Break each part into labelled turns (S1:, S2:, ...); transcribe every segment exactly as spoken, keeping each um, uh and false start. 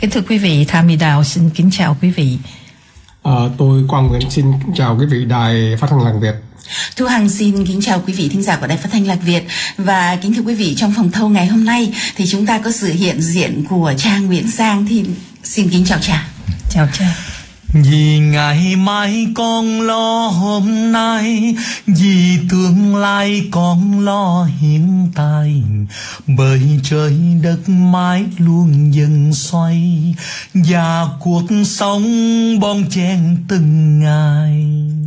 S1: Kính thưa quý vị, Tha My Đào xin kính chào quý vị.
S2: À, tôi Quang Nguyễn xin kính chào quý vị Đài Phát thanh Lạc Việt.
S3: Thu Hằng xin kính chào quý vị thính giả của Đài Phát thanh Lạc Việt. Và kính thưa quý vị, trong phòng thâu ngày hôm nay thì chúng ta có sự hiện diện của cha Nguyễn Giang. Thì xin kính chào cha.
S1: Chào cha.
S4: Vì ngày mai con lo hôm nay, vì tương lai con lo hiện tại. Bởi trời đất mãi luôn dần xoay, và cuộc sống bon chen từng ngày.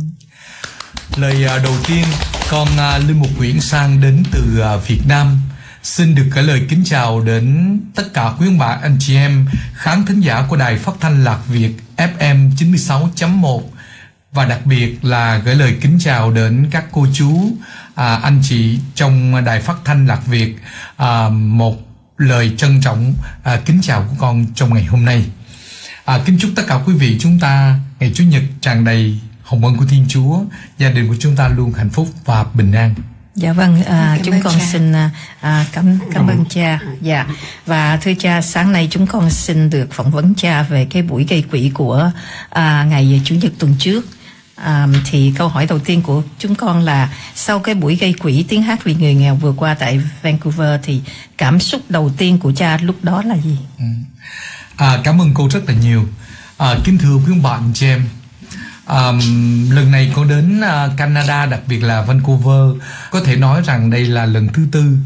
S4: Lời đầu tiên, con Linh Mục Nguyễn Sang đến từ Việt Nam xin được gửi lời kính chào đến tất cả quý ông bà, anh chị em khán thính giả của Đài Phát thanh Lạc Việt ép em chín mươi sáu chấm một, và đặc biệt là gửi lời kính chào đến các cô chú, à, anh chị trong Đài Phát thanh Lạc Việt. À, một lời trân trọng à, kính chào của con trong ngày hôm nay. À, kính chúc tất cả quý vị chúng ta ngày Chủ nhật tràn đầy hồng ân của Thiên Chúa, gia đình của chúng ta luôn hạnh phúc và bình an.
S1: Dạ vâng, à, chúng con cha. xin à, cảm cảm ơn cha. Dạ, và thưa cha, sáng nay chúng con xin được phỏng vấn cha về cái buổi gây quỹ của à, ngày Chủ nhật tuần trước. À, thì câu hỏi đầu tiên của chúng con là sau cái buổi gây quỹ tiếng hát vì người nghèo vừa qua tại Vancouver thì cảm xúc đầu tiên của cha lúc đó là gì?
S4: Ừ. À, cảm ơn cô rất là nhiều. À, kính thưa quý bạn chị em, Um, lần này con đến uh, Canada, đặc biệt là Vancouver, có thể nói rằng đây là lần thứ tư.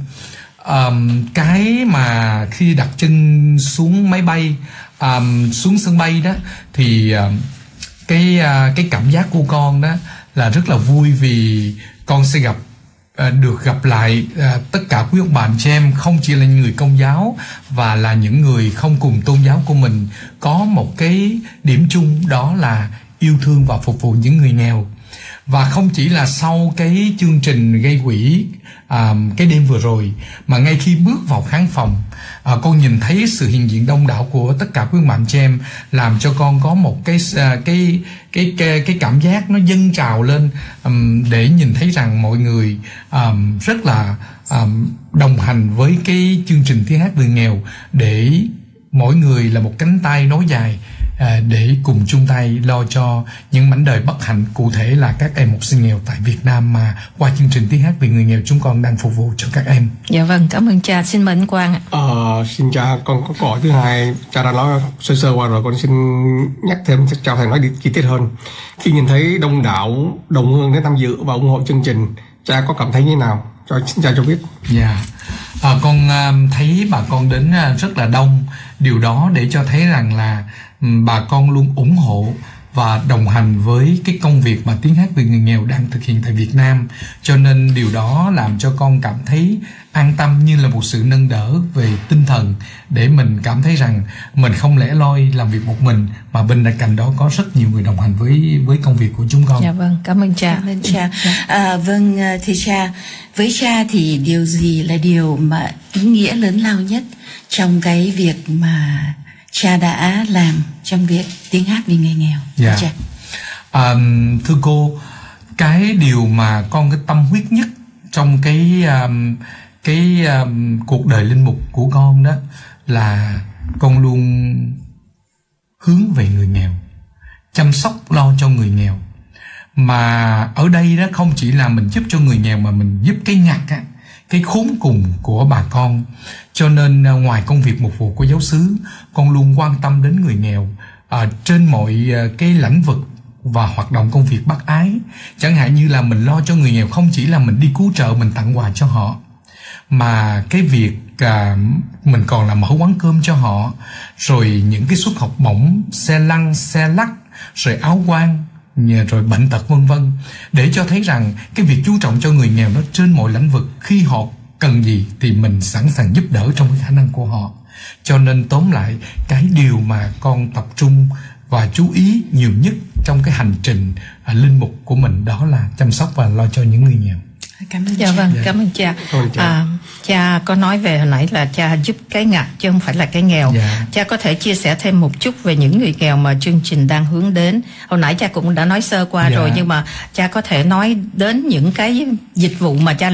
S4: Um, cái mà khi đặt chân xuống máy bay, um, xuống sân bay đó, thì uh, cái uh, cái cảm giác của con đó là rất là vui, vì con sẽ gặp uh, được gặp lại uh, tất cả quý ông bạn chị em, không chỉ là những người Công giáo và là những người không cùng tôn giáo của mình, có một cái điểm chung, đó là yêu thương và phục vụ những người nghèo. Và không chỉ là sau cái chương trình gây quỹ à, cái đêm vừa rồi, mà ngay khi bước vào khán phòng, à, con nhìn thấy sự hiện diện đông đảo của tất cả quý bạn chị em, làm cho con có một cái cái cái cái, cái cảm giác nó dâng trào lên, um, để nhìn thấy rằng mọi người um, rất là um, đồng hành với cái chương trình tiếng hát người nghèo, để mỗi người là một cánh tay nối dài, À, để cùng chung tay lo cho những mảnh đời bất hạnh, cụ thể là các em học sinh nghèo tại Việt Nam, mà qua chương trình tiếng hát vì người nghèo chúng con đang phục vụ cho các em.
S1: Dạ vâng, cảm ơn cha. Xin mời anh Quang ạ.
S2: Ờ, xin cha, con có câu hỏi thứ hai, cha đã nói sơ sơ qua rồi, con xin nhắc thêm, cho thầy nói chi tiết hơn. Khi nhìn thấy đông đảo đồng hương đến tham dự và ủng hộ chương trình, cha có cảm thấy như thế nào? Cho xin cha cho biết.
S4: Dạ, yeah. à, con uh, thấy bà con đến uh, rất là đông. Điều đó để cho thấy rằng là um, bà con luôn ủng hộ và đồng hành với cái công việc mà tiếng hát vì người nghèo đang thực hiện tại Việt Nam. Cho nên điều đó làm cho con cảm thấy an tâm, như là một sự nâng đỡ về tinh thần, để mình cảm thấy rằng mình không lẻ loi làm việc một mình, mà bên cạnh đó có rất nhiều người đồng hành với với công việc của chúng con.
S1: Dạ vâng, cảm ơn cha.
S3: Cảm ơn cha. À, vâng, thưa cha, với cha thì điều gì là điều mà ý nghĩa lớn lao nhất trong cái việc mà cha đã làm trong việc tiếng hát vì người nghèo?
S4: Dạ. Cha. À, thưa cô, cái điều mà con cái tâm huyết nhất trong cái um, cái um, cuộc đời linh mục của con đó là con luôn hướng về người nghèo, chăm sóc lo cho người nghèo. Mà ở đây đó không chỉ là mình giúp cho người nghèo, mà mình giúp cái ngặt á, cái khốn cùng của bà con. Cho nên ngoài công việc mục vụ của giáo xứ, con luôn quan tâm đến người nghèo à, trên mọi cái lĩnh vực và hoạt động công việc bác ái. Chẳng hạn như là mình lo cho người nghèo không chỉ là mình đi cứu trợ, mình tặng quà cho họ, mà cái việc à, mình còn là mở quán cơm cho họ, rồi những cái suất học bổng, xe lăn, xe lắc, rồi áo quan, rồi bệnh tật vân vân, để cho thấy rằng cái việc chú trọng cho người nghèo nó trên mọi lĩnh vực. Khi họ cần gì thì mình sẵn sàng giúp đỡ trong cái khả năng của họ. Cho nên tóm lại, cái điều mà con tập trung và chú ý nhiều nhất trong cái hành trình à, linh mục của mình, đó là chăm sóc và lo cho những người nghèo.
S3: Cảm ơn
S1: dạ
S3: cha.
S1: Vâng, cảm ơn cha.
S2: cha.
S1: À, cha có nói về hồi nãy là cha giúp cái ngặt chứ không phải là cái nghèo.
S4: Dạ.
S1: Cha có thể chia sẻ thêm một chút về những người nghèo mà chương trình đang hướng đến. Hồi nãy cha cũng đã nói sơ qua
S4: dạ.
S1: rồi, nhưng mà cha có thể nói đến những cái dịch vụ mà cha